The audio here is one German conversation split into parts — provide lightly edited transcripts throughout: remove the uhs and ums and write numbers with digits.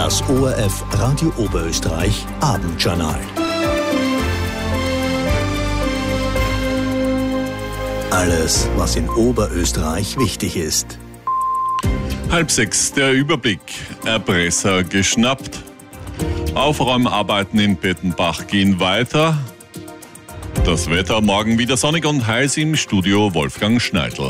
Das ORF Radio Oberösterreich Abendjournal. Alles, was in Oberösterreich wichtig ist. 5:30, der Überblick. Erpresser geschnappt. Aufräumarbeiten in Pettenbach gehen weiter. Das Wetter morgen wieder sonnig und heiß, im Studio Wolfgang Schneidl.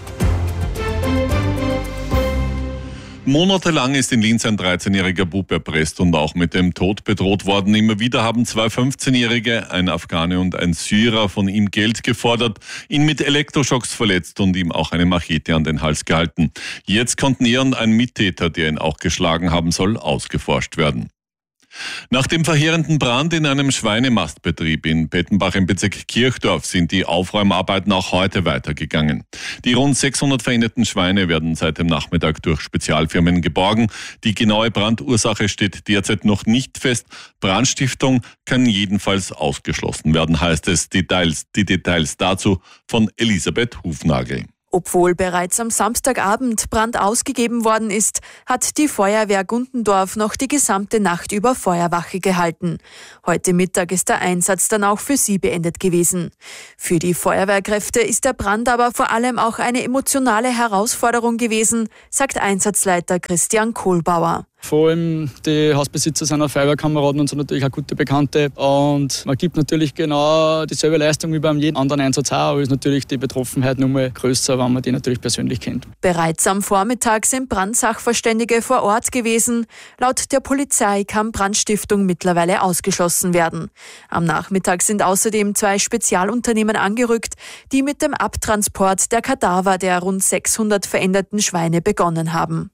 Monatelang ist in Linz ein 13-jähriger Bub erpresst und auch mit dem Tod bedroht worden. Immer wieder haben zwei 15-Jährige, ein Afghane und ein Syrer, von ihm Geld gefordert, ihn mit Elektroschocks verletzt und ihm auch eine Machete an den Hals gehalten. Jetzt konnten er und ein Mittäter, der ihn auch geschlagen haben soll, ausgeforscht werden. Nach dem verheerenden Brand in einem Schweinemastbetrieb in Pettenbach im Bezirk Kirchdorf sind die Aufräumarbeiten auch heute weitergegangen. Die rund 600 verendeten Schweine werden seit dem Nachmittag durch Spezialfirmen geborgen. Die genaue Brandursache steht derzeit noch nicht fest. Brandstiftung kann jedenfalls ausgeschlossen werden, heißt es. Die Details dazu von Elisabeth Hufnagel. Obwohl bereits am Samstagabend Brand ausgegeben worden ist, hat die Feuerwehr Gundendorf noch die gesamte Nacht über Feuerwache gehalten. Heute Mittag ist der Einsatz dann auch für sie beendet gewesen. Für die Feuerwehrkräfte ist der Brand aber vor allem auch eine emotionale Herausforderung gewesen, sagt Einsatzleiter Christian Kohlbauer. Vor allem die Hausbesitzer sind auch Feuerwehrkameraden und sind natürlich auch gute Bekannte. Und man gibt natürlich genau dieselbe Leistung wie beim jeden anderen Einsatz auch, aber ist natürlich die Betroffenheit noch mal größer, wenn man die natürlich persönlich kennt. Bereits am Vormittag sind Brandsachverständige vor Ort gewesen. Laut der Polizei kann Brandstiftung mittlerweile ausgeschlossen werden. Am Nachmittag sind außerdem zwei Spezialunternehmen angerückt, die mit dem Abtransport der Kadaver der rund 600 verendeten Schweine begonnen haben.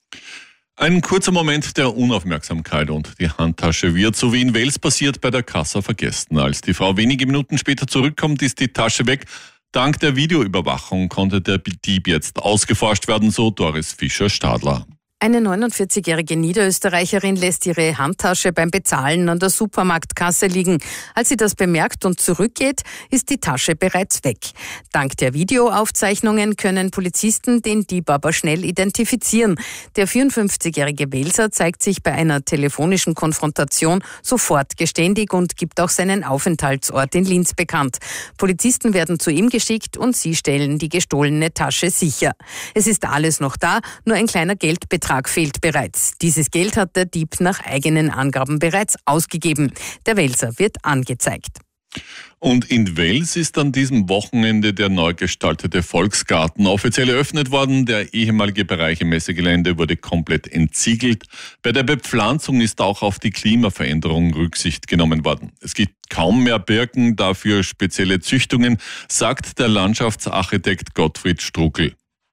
Ein kurzer Moment der Unaufmerksamkeit und die Handtasche wird, so wie in Wels passiert, bei der Kassa vergessen. Als die Frau wenige Minuten später zurückkommt, ist die Tasche weg. Dank der Videoüberwachung konnte der Dieb jetzt ausgeforscht werden, so Doris Fischer-Stadler. Eine 49-jährige Niederösterreicherin lässt ihre Handtasche beim Bezahlen an der Supermarktkasse liegen. Als sie das bemerkt und zurückgeht, ist die Tasche bereits weg. Dank der Videoaufzeichnungen können Polizisten den Dieb aber schnell identifizieren. Der 54-jährige Welser zeigt sich bei einer telefonischen Konfrontation sofort geständig und gibt auch seinen Aufenthaltsort in Linz bekannt. Polizisten werden zu ihm geschickt und sie stellen die gestohlene Tasche sicher. Es ist alles noch da, nur ein kleiner Geldbetrag fehlt bereits. Dieses Geld hat der Dieb nach eigenen Angaben bereits ausgegeben. Der Welser wird angezeigt. Und in Wels ist an diesem Wochenende der neu gestaltete Volksgarten offiziell eröffnet worden. Der ehemalige Bereich im Messegelände wurde komplett entsiegelt. Bei der Bepflanzung ist auch auf die Klimaveränderung Rücksicht genommen worden. Es gibt kaum mehr Birken, dafür spezielle Züchtungen, sagt der Landschaftsarchitekt Gottfried Struckel.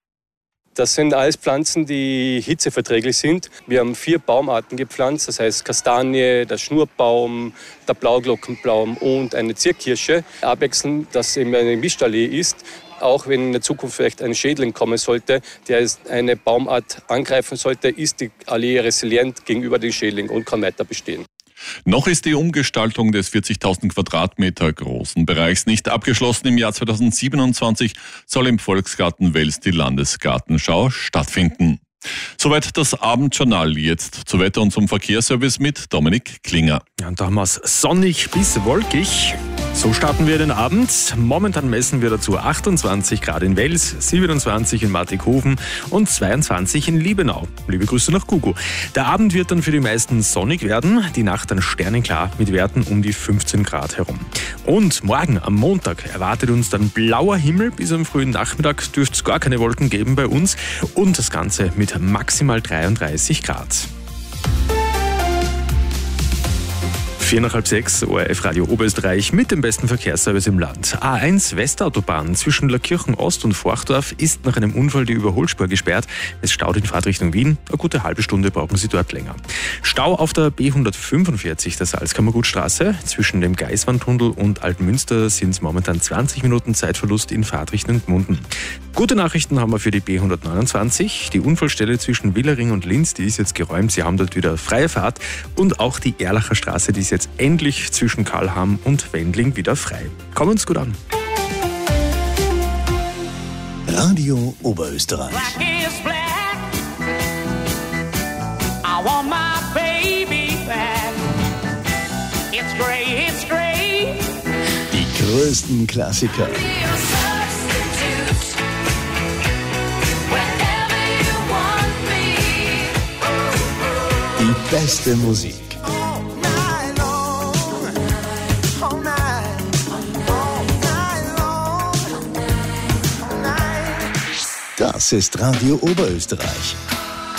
Das sind alles Pflanzen, die hitzeverträglich sind. Wir haben 4 Baumarten gepflanzt, das heißt Kastanie, der Schnurbaum, der Blauglockenbaum und eine Zierkirsche. Abwechselnd, dass eben eine Mischallee ist, auch wenn in der Zukunft vielleicht ein Schädling kommen sollte, der eine Baumart angreifen sollte, ist die Allee resilient gegenüber dem Schädling und kann weiter bestehen. Noch ist die Umgestaltung des 40.000 Quadratmeter großen Bereichs nicht abgeschlossen. Im Jahr 2027 soll im Volksgarten Wels die Landesgartenschau stattfinden. Soweit das Abendjournal. Jetzt zu Wetter und zum Verkehrsservice mit Dominik Klinger. Ja, und da haben wir es sonnig bis wolkig. So starten wir den Abend. Momentan messen wir dazu 28 Grad in Wels, 27 in Martighofen und 22 in Liebenau. Liebe Grüße nach Gugu. Der Abend wird dann für die meisten sonnig werden, die Nacht dann sternenklar mit Werten um die 15 Grad herum. Und morgen am Montag erwartet uns dann blauer Himmel. Bis am frühen Nachmittag dürfte es gar keine Wolken geben bei uns und das Ganze mit maximal 33 Grad. 5:45, ORF Radio Oberösterreich mit dem besten Verkehrsservice im Land. A1 Westautobahn zwischen Laakirchen Ost und Forchdorf ist nach einem Unfall die Überholspur gesperrt. Es staut in Fahrtrichtung Wien. Eine gute halbe Stunde brauchen Sie dort länger. Stau auf der B145 der Salzkammergutstraße. Zwischen dem Geiswandtunnel und Altmünster sind es momentan 20 Minuten Zeitverlust in Fahrtrichtung Gmunden. Gute Nachrichten haben wir für die B129. Die Unfallstelle zwischen Willering und Linz, die ist jetzt geräumt. Sie haben dort wieder freie Fahrt. Und auch die Erlacher Straße, die ist jetzt endlich zwischen Karlham und Wendling wieder frei. Kommen uns gut an. Radio Oberösterreich. Black is black. I want my baby. größten Klassiker. Die beste Musik. Das ist Radio Oberösterreich.